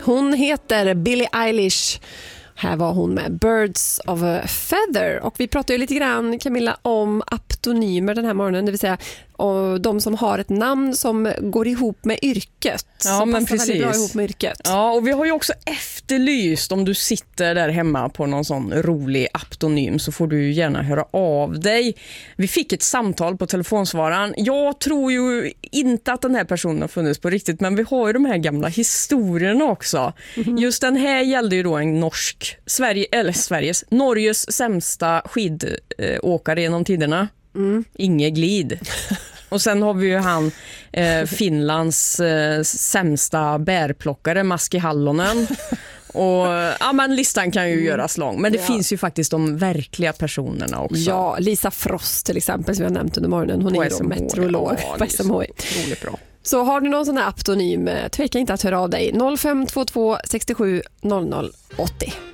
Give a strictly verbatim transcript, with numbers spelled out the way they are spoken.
Hon heter Billie Eilish. Här var hon med Birds of a Feather. Och vi pratade ju lite grann, Camilla, om aptonymer den här morgonen. Det vill säga och de som har ett namn som går ihop med yrket. Ja, som men passar precis. väldigt bra ihop med yrket. Ja, och vi har ju också efterlyst, om du sitter där hemma på någon sån rolig aptonym, så får du gärna höra av dig. Vi fick ett samtal på telefonsvararen. Jag tror ju inte att den här personen har funnits på riktigt, men vi har ju de här gamla historierna också. Mm-hmm. Just den här gällde ju då en norsk, Sverige, eller Sveriges, Norges sämsta skidåkare genom tiderna. Mm. Inge Glid. Och sen har vi ju han eh, Finlands eh, sämsta bärplockare, Maski Hallonen. Och ja, men listan kan ju mm. göras lång. Men det ja. finns ju faktiskt de verkliga personerna också. Ja, Lisa Frost till exempel, som jag nämnt under morgonen. Hon är ju meteorolog ja, på S M H I. Otroligt bra. Så har du någon sån här aptonym, tveka inte att höra av dig. noll fem två två sex sju noll noll åttio.